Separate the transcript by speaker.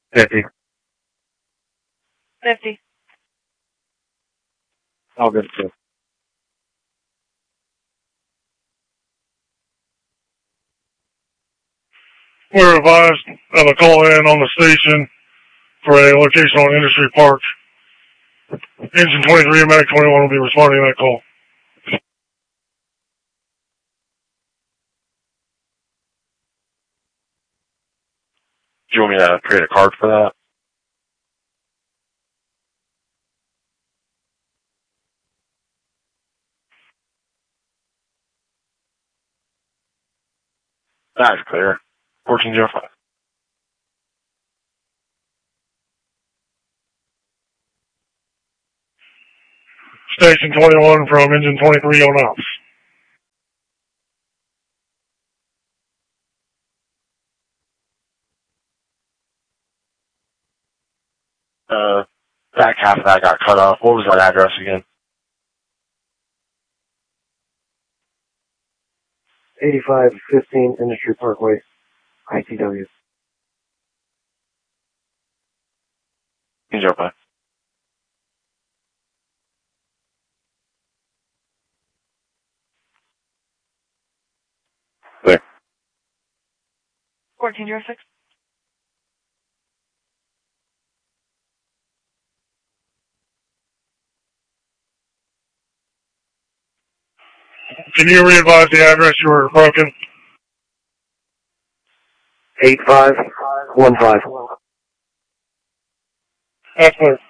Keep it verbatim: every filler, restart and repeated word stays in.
Speaker 1: fifty.
Speaker 2: fifty.
Speaker 1: All good, too.
Speaker 3: We're advised of a call in on the station for a location on Industry Park. Engine twenty-three and Medic twenty-one will be responding to that call.
Speaker 1: Do you want me to create a card for that? That's clear. fourteen oh five.
Speaker 3: Station twenty-one from Engine twenty-three on ops.
Speaker 1: Uh, back half of that got cut off. What was that address again?
Speaker 4: eighty-five fifteen Industry Parkway, I T W.
Speaker 1: zero five. Clear.
Speaker 2: fourteen oh six.
Speaker 3: Can you re-advise the address you were broken?
Speaker 4: eight five one five.
Speaker 3: That's clear.